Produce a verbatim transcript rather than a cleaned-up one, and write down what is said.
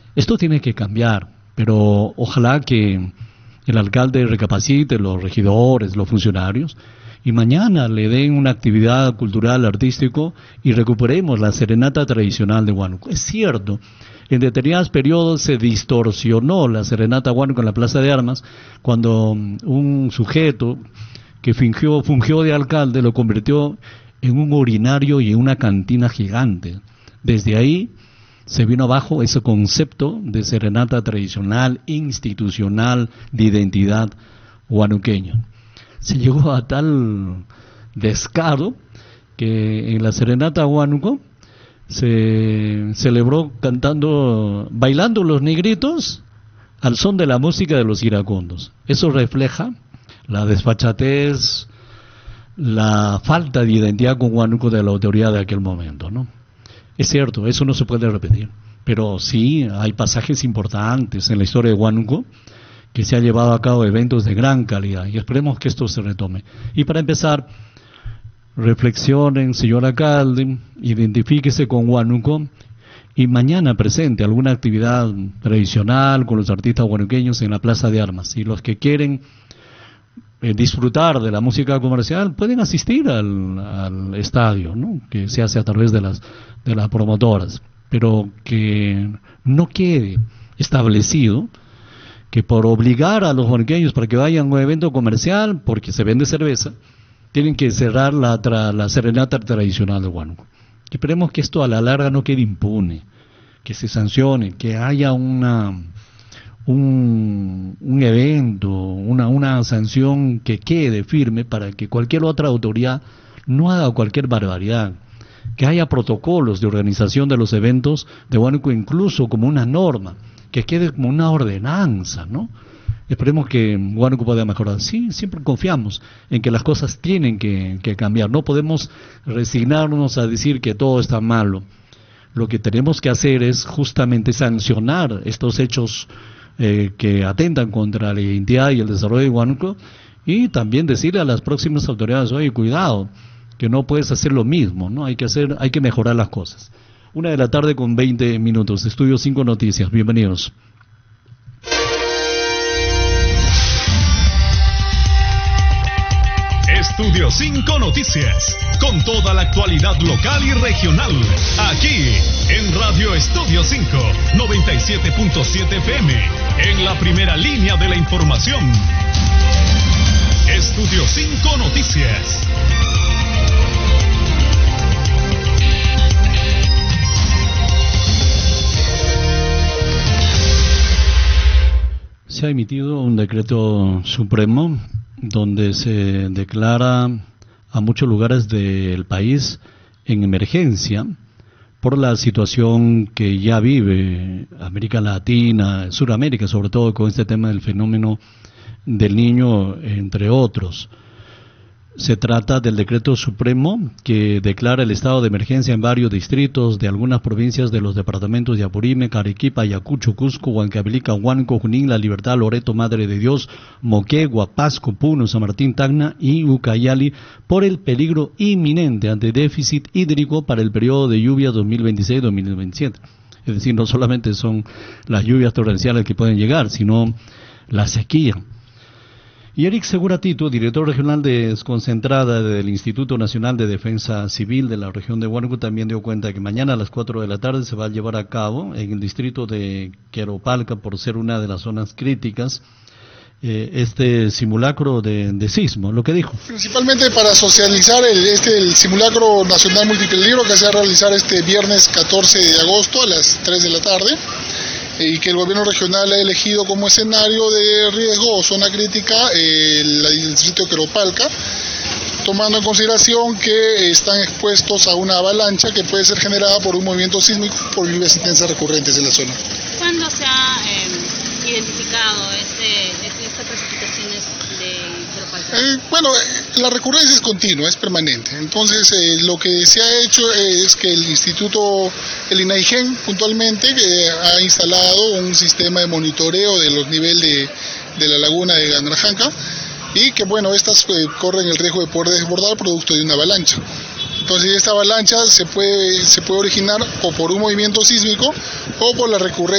Esto tiene que cambiar, pero ojalá que el alcalde recapacite, los regidores, los funcionarios, y mañana le den una actividad cultural, artístico, y recuperemos la serenata tradicional de Huánuco. Es cierto, en determinados periodos se distorsionó la serenata Huánuco en la Plaza de Armas, cuando un sujeto que fingió, fungió de alcalde lo convirtió en un urinario y en una cantina gigante. Desde ahí se vino abajo ese concepto de serenata tradicional, institucional, de identidad huanuqueña. Se llegó a tal descaro que en la serenata Huánuco se celebró cantando, bailando los negritos al son de la música de los iracundos. Eso refleja la desfachatez, la falta de identidad con Huánuco de la autoridad de aquel momento, ¿no? Es cierto, eso no se puede repetir, pero sí hay pasajes importantes en la historia de Huánuco que se ha llevado a cabo eventos de gran calidad y esperemos que esto se retome. Y para empezar, reflexionen, señor alcalde, identifíquese con Huánuco y mañana presente alguna actividad tradicional con los artistas huanuqueños en la Plaza de Armas. Y los que quieren eh, disfrutar de la música comercial pueden asistir al, al estadio, ¿no?, que se hace a través de las, de las promotoras, pero que no quede establecido que por obligar a los huanuqueños para que vayan a un evento comercial, porque se vende cerveza, tienen que cerrar la, tra, la serenata tradicional de Huánuco. Esperemos que esto a la larga no quede impune, que se sancione, que haya una un, un evento, una, una sanción que quede firme para que cualquier otra autoridad no haga cualquier barbaridad, que haya protocolos de organización de los eventos de Huánuco, incluso como una norma, que quede como una ordenanza, ¿no? Esperemos que Huánuco pueda mejorar. Sí, siempre confiamos en que las cosas tienen que, que cambiar. No podemos resignarnos a decir que todo está malo. Lo que tenemos que hacer es justamente sancionar estos hechos eh, que atentan contra la identidad y el desarrollo de Huánuco, y también decirle a las próximas autoridades: oye, cuidado, que no puedes hacer lo mismo, ¿no? Hay que hacer, hay que mejorar las cosas. Una de la tarde con veinte minutos. Estudio cinco Noticias. Bienvenidos. Estudio cinco Noticias, con toda la actualidad local y regional, aquí en Radio Estudio cinco, noventa y siete punto siete F M, en la primera línea de la información. Estudio cinco Noticias. Se ha emitido un decreto supremo donde se declara a muchos lugares del país en emergencia por la situación que ya vive América Latina, Sudamérica, sobre todo con este tema del fenómeno del Niño, entre otros. Se trata del decreto supremo que declara el estado de emergencia en varios distritos de algunas provincias de los departamentos de Apurímac, Arequipa, Ayacucho, Cusco, Huancavelica, Huánuco, Junín, La Libertad, Loreto, Madre de Dios, Moquegua, Pasco, Puno, San Martín, Tacna y Ucayali, por el peligro inminente ante déficit hídrico para el periodo de lluvia dos mil veintiséis dos mil veintisiete. Es decir, no solamente son las lluvias torrenciales que pueden llegar, sino la sequía. Y Eric Seguratito, director regional de Desconcentrada del Instituto Nacional de Defensa Civil de la región de Huánuco, también dio cuenta que mañana a las cuatro de la tarde se va a llevar a cabo en el distrito de Queropalca, por ser una de las zonas críticas, eh, este simulacro de, de sismo. Lo que dijo: principalmente para socializar el, este, el simulacro nacional multipeligro que se va a realizar este viernes catorce de agosto a las tres de la tarde, y que el gobierno regional ha elegido como escenario de riesgo o zona crítica eh, el, el distrito de Queropalca, tomando en consideración que están expuestos a una avalancha que puede ser generada por un movimiento sísmico por lluvias intensas recurrentes en la zona. ¿Cuándo se ha eh, identificado este, este, estas precipitaciones de Queropalca? Eh, bueno, la recurrencia es continua, es permanente. Entonces, eh, lo que se ha hecho es que el instituto, el INAIGEN puntualmente, que ha instalado un sistema de monitoreo de los niveles de, de la laguna de Gandrajanca, y que, bueno, estas eh, corren el riesgo de poder desbordar producto de una avalancha. Entonces, esta avalancha se puede, se puede originar o por un movimiento sísmico o por la recurrencia